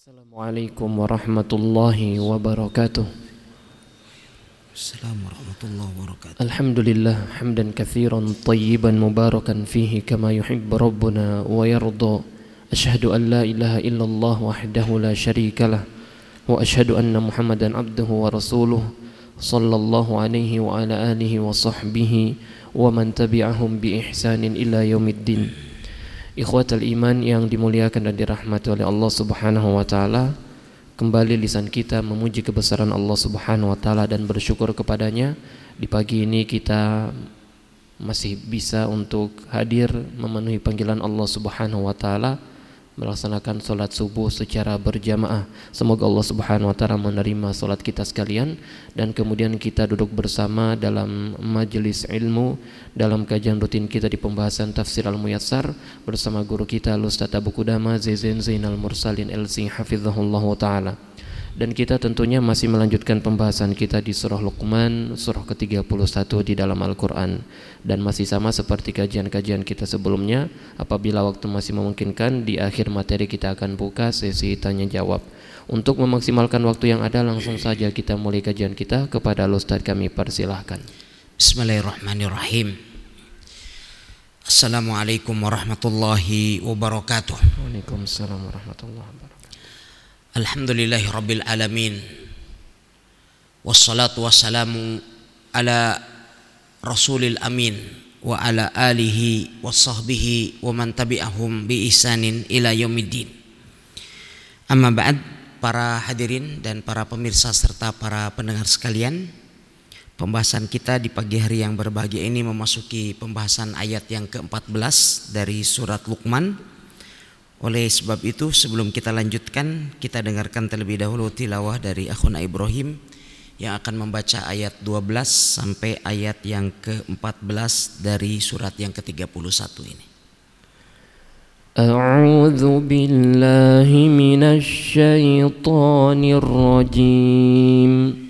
Assalamualaikum warahmatullahi wabarakatuh. Assalamualaikum warahmatullahi wabarakatuh. Alhamdulillah hamdan katsiran tayyiban mubarakan fihi kama yuhibbu rabbuna wa yarda. Asyhadu an la ilaha illallah wahdahu la syarikalah wa asyhadu anna Muhammadan abduhu wa rasuluh sallallahu alaihi wa ala alihi wa sahbihi wa man tabi'ahum bi ihsanin ila yaumiddin. Ikhwatal iman yang dimuliakan dan dirahmati oleh Allah Subhanahu wa taala, kembali lisan kita memuji kebesaran Allah Subhanahu wa taala dan bersyukur kepadanya. Di pagi ini kita masih bisa untuk hadir memenuhi panggilan Allah Subhanahu wa taala, melaksanakan salat subuh secara berjamaah. Semoga Allah Subhanahu wa taala menerima salat kita sekalian, dan kemudian kita duduk bersama dalam majelis ilmu dalam kajian rutin kita di pembahasan tafsir Al-Muyassar bersama guru kita Ustaz Abu Qudamah Zainal Mursalin LC hafizahullah taala. Dan kita tentunya masih melanjutkan pembahasan kita di surah Luqman, surah ke-31 di dalam Al-Quran. Dan masih sama seperti kajian-kajian kita sebelumnya, apabila waktu masih memungkinkan, di akhir materi kita akan buka sesi tanya jawab. Untuk memaksimalkan waktu yang ada, langsung saja kita mulai kajian kita. Kepada Ustaz kami persilahkan. Bismillahirrahmanirrahim. Assalamualaikum warahmatullahi wabarakatuh. Waalaikumsalam warahmatullahi wabarakatuh. Alhamdulillahi rabbil alamin. Wassalatu wassalamu ala rasulil amin wa ala alihi wa sahbihi wa man tabi'ahum bi ihsanin ila yaumiddin. Amma ba'd, para hadirin dan para pemirsa serta para pendengar sekalian, pembahasan kita di pagi hari yang berbahagia ini memasuki pembahasan ayat yang ke-14 dari surat Luqman. Oleh sebab itu, sebelum kita lanjutkan, kita dengarkan terlebih dahulu tilawah dari akhuna Ibrahim yang akan membaca ayat 12 sampai ayat yang ke-14 dari surat yang ke-31 ini. A'udzu billahi minasy syaithanir rajim.